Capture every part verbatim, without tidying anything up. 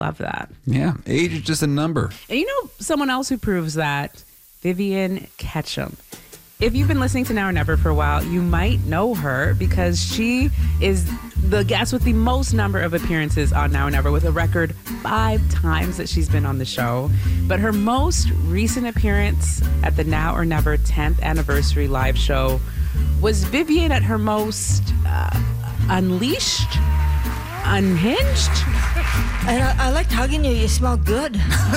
Love that. Yeah, age is just a number. And you know someone else who proves that? Vivian Ketchum. If you've been listening to Now or Never for a while, you might know her because she is the guest with the most number of appearances on Now or Never, with a record five times that she's been on the show. But her most recent appearance at the Now or Never tenth anniversary live show was Vivian at her most uh, unleashed, unhinged. And I, I liked hugging you. You smell good.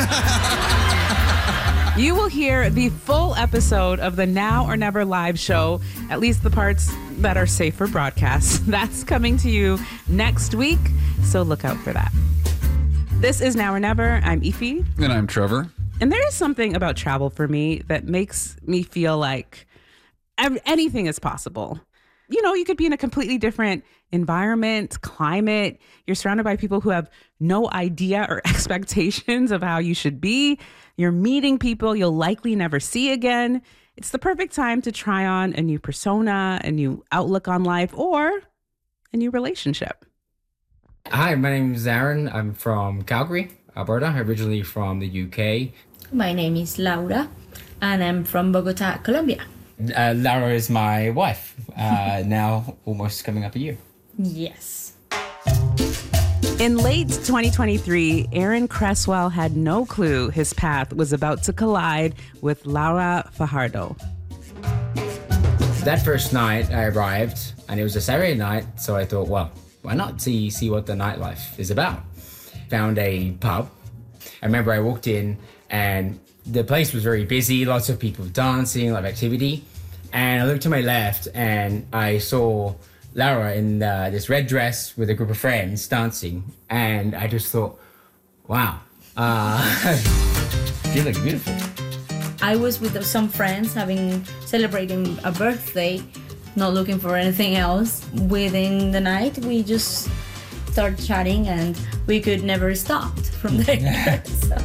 You will hear the full episode of the Now or Never live show, at least the parts that are safe for broadcast. That's coming to you next week, so look out for that. This is Now or Never. I'm Ify. And I'm Trevor. And there is something about travel for me that makes me feel like anything is possible. You know, you could be in a completely different environment, climate. You're surrounded by people who have no idea or expectations of how you should be. You're meeting people you'll likely never see again. It's the perfect time to try on a new persona, a new outlook on life, or a new relationship. Hi, my name is Aaron. I'm from Calgary, Alberta, originally from the U K. My name is Laura, and I'm from Bogota, Colombia. Uh, Laura is my wife, uh, now almost coming up a year. Yes. In late twenty twenty-three, Aaron Cresswell had no clue his path was about to collide with Laura Fajardo. That first night I arrived, and it was a Saturday night, so I thought, well, why not see see what the nightlife is about? Found a pub. I remember I walked in, and the place was very busy, lots of people dancing, a lot of activity. And I looked to my left, and I saw Laura in uh, this red dress with a group of friends dancing. And I just thought, wow, uh, you look beautiful. I was with some friends having celebrating a birthday, not looking for anything else. Within the night, we just started chatting, and we could never stop from there. So.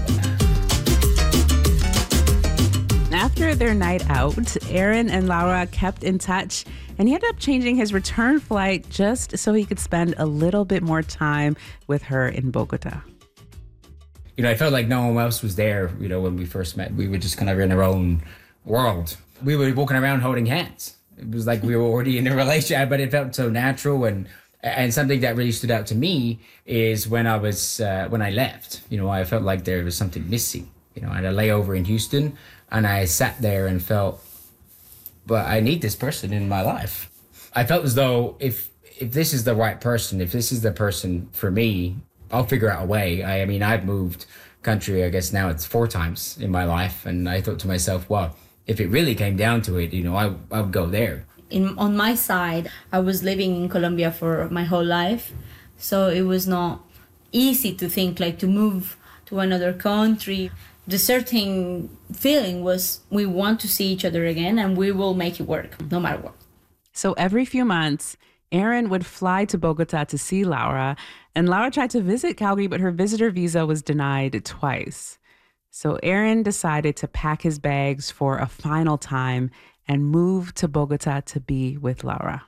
After their night out, Aaron and Laura kept in touch, and he ended up changing his return flight just so he could spend a little bit more time with her in Bogota. You know, I felt like no one else was there, you know, when we first met. We were just kind of in our own world. We were walking around holding hands. It was like we were already in a relationship, but it felt so natural. And and something that really stood out to me is when I was, uh, when I left, you know, I felt like there was something missing. You know, I had a layover in Houston, and I sat there and felt, but I need this person in my life. I felt as though if if this is the right person, if this is the person for me, I'll figure out a way. I, I mean, I've moved country, I guess now it's four times in my life. And I thought to myself, well, if it really came down to it, you know, I, I would go there. In, on my side, I was living in Colombia for my whole life. So it was not easy to think like to move to another country. The certain feeling was we want to see each other again, and we will make it work no matter what. So every few months, Aaron would fly to Bogota to see Laura, and Laura tried to visit Calgary, but her visitor visa was denied twice. So Aaron decided to pack his bags for a final time and move to Bogota to be with Laura.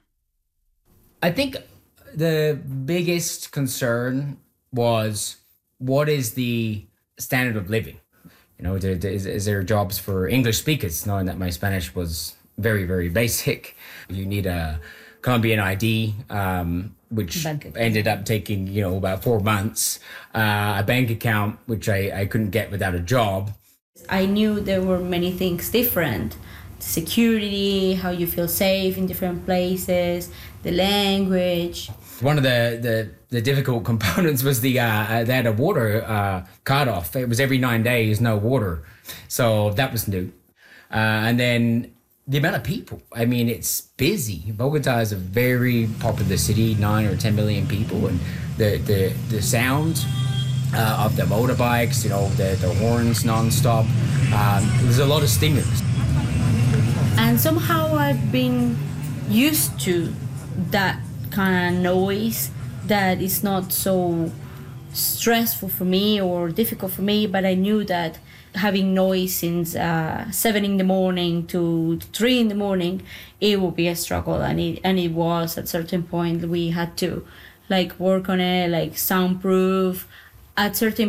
I think the biggest concern was, what is the standard of living? You know, is, is there jobs for English speakers, knowing that my Spanish was very, very basic? You need a Colombian I D, um, which ended up taking, you know, about four months. Uh, a bank account, which I, I couldn't get without a job. I knew there were many things different. Security, how you feel safe in different places, the language. One of the, the, the difficult components was the uh, they had a water uh, cut off. It was every nine days, no water. So that was new. Uh, and then the amount of people. I mean, it's busy. Bogota is a very popular city, nine or ten million people. And the, the, the sound uh, of the motorbikes, you know, the, the horns nonstop. Um, there's a lot of stimulus. And somehow I've been used to that kind of noise, that is not so stressful for me or difficult for me, but I knew that having noise since uh, seven in the morning to three in the morning, it would be a struggle, and it and it was at a certain point. We had to like work on it, like soundproof. At certain